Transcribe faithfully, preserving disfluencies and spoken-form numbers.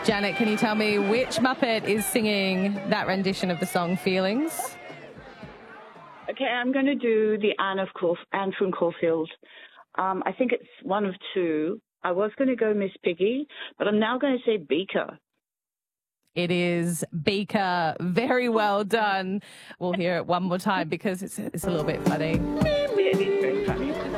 Janet, can you tell me which Muppet is singing that rendition of the song Feelings? Okay, I'm going to do the Anne of Caul- Anne from Caulfield. Um, I think it's one of two. I was going to go Miss Piggy, but I'm now going to say Beaker. It is Beaker. Very well done. We'll hear it one more time because it's, it's a little bit funny. It is very funny.